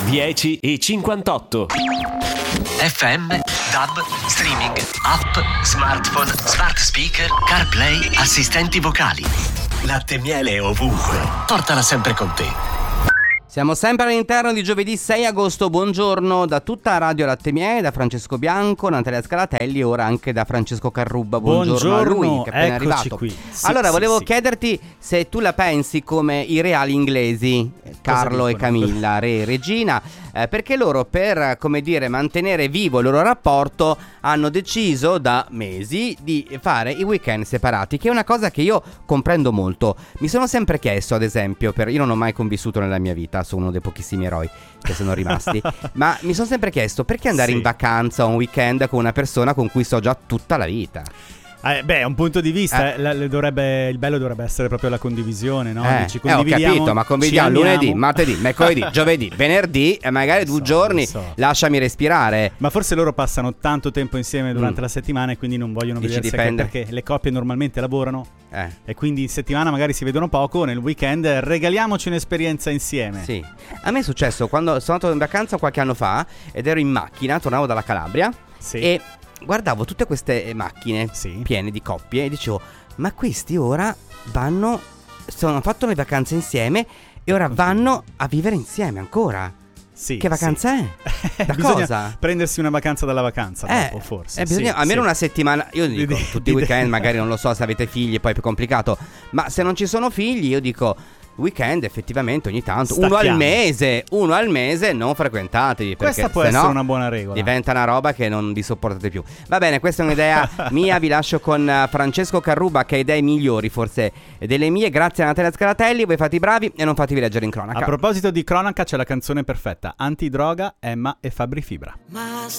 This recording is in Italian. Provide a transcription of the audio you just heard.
10:58. FM, DAB, streaming, app, smartphone, smart speaker, CarPlay, assistenti vocali. Latte e miele ovunque. Portala sempre con te. Siamo sempre all'interno di giovedì 6 agosto, buongiorno da tutta Radio Latte Miele, da Francesco Bianco, Natalia Scalatelli e ora anche da Francesco Carrubba. Buongiorno a lui che è appena arrivato. Qui. Sì, allora volevo sì. chiederti se tu la pensi come i reali inglesi, Carlo e Camilla, re e regina, perché loro per, come dire, mantenere vivo il loro rapporto hanno deciso da mesi di fare i weekend separati, che è una cosa che io comprendo molto. Mi sono sempre chiesto, ad esempio, io non ho mai convissuto nella mia vita, sono uno dei pochissimi eroi che sono rimasti, ma mi sono sempre chiesto perché andare in vacanza o un weekend con una persona con cui sto già tutta la vita. È un punto di vista. Il bello dovrebbe essere proprio la condivisione, no? Ho capito, ma condividiamo lunedì, martedì, mercoledì, giovedì, venerdì e magari 2 giorni. Lasciami respirare. Ma forse loro passano tanto tempo insieme durante la settimana e quindi non vogliono vedersi, perché le coppie normalmente lavorano e quindi in settimana magari si vedono poco. Nel weekend regaliamoci un'esperienza insieme. Sì. A me è successo quando sono andato in vacanza qualche anno fa ed ero in macchina, tornavo dalla Calabria e guardavo tutte queste macchine piene di coppie e dicevo: ma questi ora hanno fatto le vacanze insieme e ora vanno a vivere insieme ancora. Che vacanza è? Da bisogna cosa? Prendersi una vacanza dalla vacanza dopo, forse. Bisogna almeno una settimana. Io dico tutti i weekend, magari non lo so se avete figli, poi è più complicato. Ma se non ci sono figli, io dico weekend effettivamente ogni tanto, uno al mese non frequentatevi, perché questa può essere una buona regola. Diventa una roba che non vi sopportate più. Va bene, questa è un'idea mia, vi lascio con Francesco Carrubba che ha idee migliori forse delle mie. Grazie a Natalia Scalatelli, voi fate i bravi e non fatevi leggere in cronaca. A proposito di cronaca c'è la canzone perfetta, Antidroga, Emma e Fabri Fibra.